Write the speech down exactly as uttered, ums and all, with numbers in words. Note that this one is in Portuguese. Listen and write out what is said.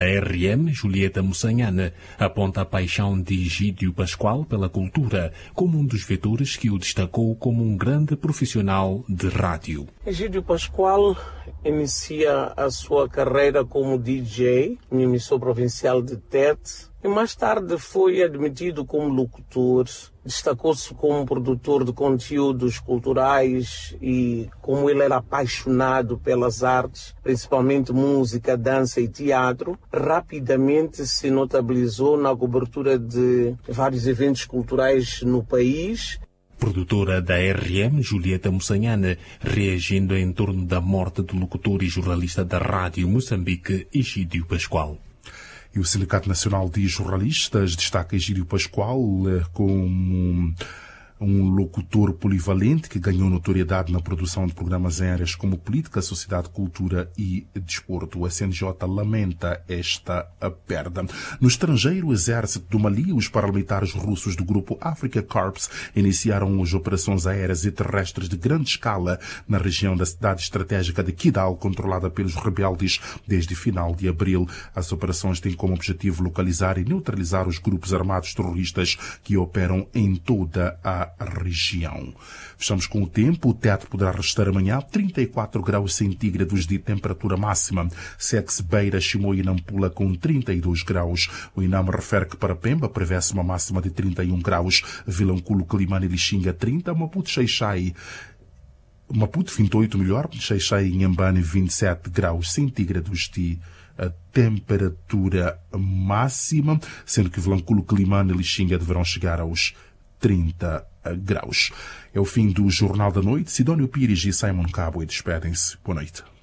A R M, Julieta Moçanhana, aponta a paixão de Egídio Pascoal pela cultura como um dos vetores que o destacou como um grande profissional de rádio. Egídio Pascoal inicia a sua carreira como D J, em emissora provincial de Tete, e mais tarde foi admitido como locutor. Destacou-se como produtor de conteúdos culturais e como ele era apaixonado pelas artes, principalmente música, dança e teatro, rapidamente se notabilizou na cobertura de vários eventos culturais no país. Produtora da R M, Julieta Moçanhana, reagindo em torno da morte do locutor e jornalista da Rádio Moçambique, Egídio Pascoal. E o Sindicato Nacional de Jornalistas destaca Egídio Pascoal como um locutor polivalente que ganhou notoriedade na produção de programas em áreas como política, sociedade, cultura e desporto. O S N J lamenta esta perda. No estrangeiro, o exército do Mali e os paramilitares russos do grupo Africa Corps iniciaram hoje operações aéreas e terrestres de grande escala na região da cidade estratégica de Kidal, controlada pelos rebeldes desde final de abril. As operações têm como objetivo localizar e neutralizar os grupos armados terroristas que operam em toda a região. Fechamos com o tempo. O teto poderá registrar amanhã trinta e quatro graus centígrados de temperatura máxima. Segue-se Beira, Chimoio e Nampula com trinta e dois graus. O INAM refere que para Pemba prevê-se uma máxima de trinta e um graus. Vilanculo, Quelimane e Lixinga trinta. Maputo, Xai-Xai Maputo vinte e oito, melhor. Xai-Xai e Inhambane vinte e sete graus centígrados de a temperatura máxima, sendo que Vilanculo, Quelimane e Lixinga deverão chegar aos trinta graus. É o fim do Jornal da Noite. Sidónio Pires e Simon Cabo despedem-se. Boa noite.